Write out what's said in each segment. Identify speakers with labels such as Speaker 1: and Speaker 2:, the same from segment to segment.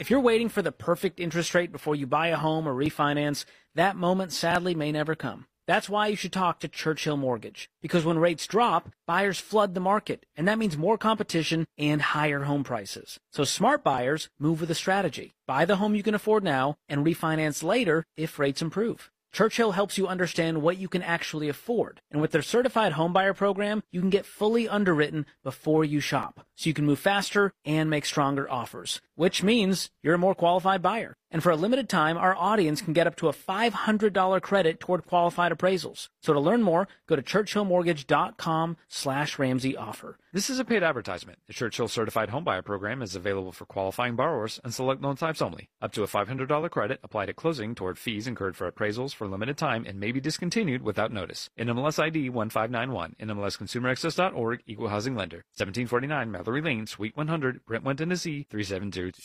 Speaker 1: If you're waiting for the perfect interest rate before you buy a home or refinance, that moment sadly may never come. That's why you should talk to Churchill Mortgage. Because when rates drop, buyers flood the market, and that means more competition and higher home prices. So smart buyers move with a strategy. Buy the home you can afford now and refinance later if rates improve. Churchill helps you understand what you can actually afford. And with their certified homebuyer program, you can get fully underwritten before you shop. So you can move faster and make stronger offers, which means you're a more qualified buyer. And for a limited time, our audience can get up to a $500 credit toward qualified appraisals. So to learn more, go to churchillmortgage.com/Ramsey offer.
Speaker 2: This is a paid advertisement. The Churchill Certified Homebuyer Program is available for qualifying borrowers and select loan types only. Up to a $500 credit applied at closing toward fees incurred for appraisals for a limited time and may be discontinued without notice. NMLS ID 1591. NMLSConsumerAccess.org. Equal Housing Lender. 1749 Mallory Lane, Suite 100, Brentwood, Tennessee 372.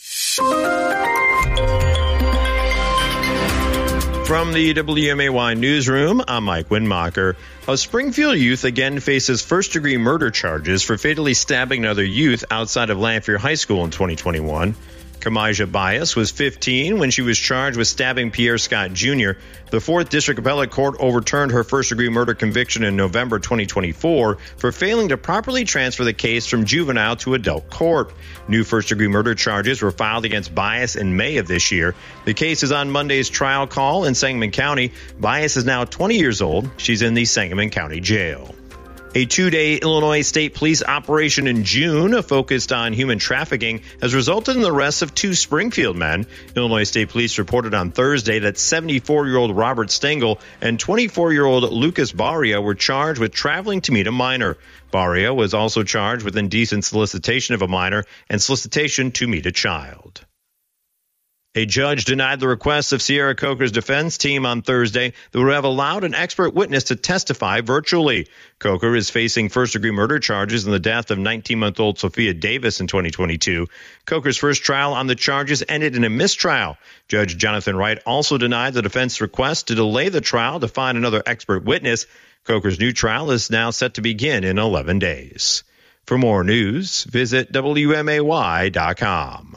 Speaker 3: From the WMAY newsroom, I'm Mike Windmacher. A Springfield youth again faces first-degree murder charges for fatally stabbing another youth outside of Lanphier High School in 2021. Kamijah Bias was 15 when she was charged with stabbing Pierre Scott Jr. The 4th District Appellate Court overturned her first-degree murder conviction in November 2024 for failing to properly transfer the case from juvenile to adult court. New first-degree murder charges were filed against Bias in May of this year. The case is on Monday's trial call in Sangamon County. Bias is now 20 years old. She's in the Sangamon County Jail. A 2-day Illinois State Police operation in June focused on human trafficking has resulted in the arrest of 2 Springfield men. Illinois State Police reported on Thursday that 74-year-old Robert Stengel and 24-year-old Lucas Barria were charged with traveling to meet a minor. Barria was also charged with indecent solicitation of a minor and solicitation to meet a child. A judge denied the request of Sierra Coker's defense team on Thursday that would have allowed an expert witness to testify virtually. Coker is facing first-degree murder charges in the death of 19-month-old Sophia Davis in 2022. Coker's first trial on the charges ended in a mistrial. Judge Jonathan Wright also denied the defense request to delay the trial to find another expert witness. Coker's new trial is now set to begin in 11 days. For more news, visit WMAY.com.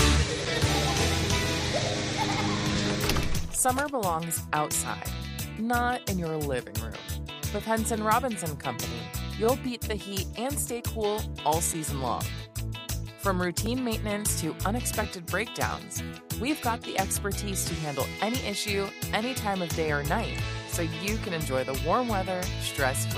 Speaker 4: Summer belongs outside, not in your living room. With Henson Robinson Company, you'll beat the heat and stay cool all season long. From routine maintenance to unexpected breakdowns, we've got the expertise to handle any issue, any time of day or night, so you can enjoy the warm weather stress-free.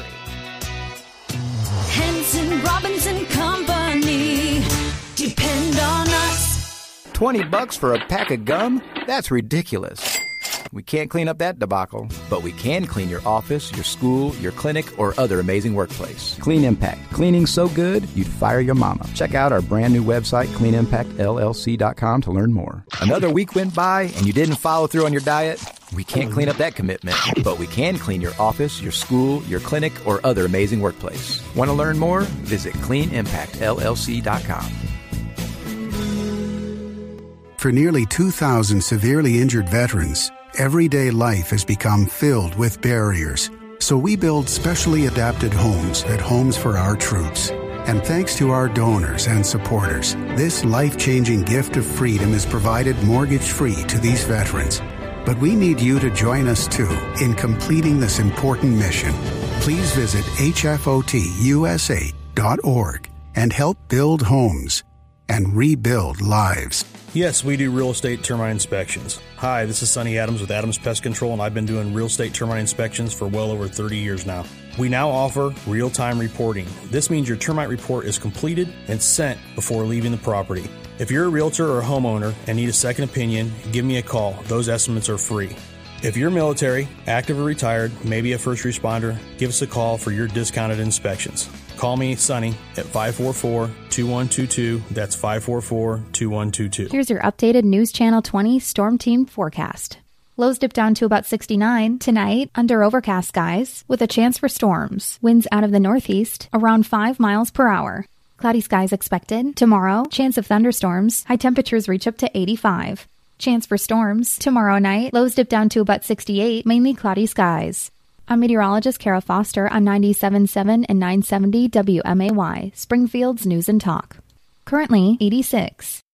Speaker 5: Henson Robinson Company. Depend on us.
Speaker 6: $20 for a pack of gum? That's ridiculous. We can't clean up that debacle, but we can clean your office, your school, your clinic, or other amazing workplace. Clean Impact. Cleaning so good, you'd fire your mama. Check out our brand new website, cleanimpactllc.com, to learn more. Another week went by and you didn't follow through on your diet? We can't clean up that commitment, but we can clean your office, your school, your clinic, or other amazing workplace. Want to learn more? Visit cleanimpactllc.com.
Speaker 7: For nearly 2,000 severely injured veterans, everyday life has become filled with barriers. So we build specially adapted homes at Homes for Our Troops. And thanks to our donors and supporters, this life-changing gift of freedom is provided mortgage-free to these veterans. But we need you to join us, too, in completing this important mission. Please visit hfotusa.org and help build homes and rebuild lives.
Speaker 8: Yes, we do real estate termite inspections. Hi, this is Sonny Adams with Adams Pest Control, and I've been doing real estate termite inspections for well over 30 years now. We now offer real-time reporting. This means your termite report is completed and sent before leaving the property. If you're a realtor or a homeowner and need a second opinion, give me a call. Those estimates are free. If you're military, active or retired, maybe a first responder, give us a call for your discounted inspections. Call me, Sonny, at 544-2122. That's 544-2122.
Speaker 9: Here's your updated News Channel 20 Storm Team forecast. Lows dip down to about 69 tonight under overcast skies with a chance for storms. Winds out of the northeast around 5 miles per hour. Cloudy skies expected. Tomorrow, chance of thunderstorms. High temperatures reach up to 85. Chance for storms. Tomorrow night, lows dip down to about 68, mainly cloudy skies. I'm meteorologist Kara Foster on 97.7 and 970 WMAY, Springfield's News and Talk. Currently 86.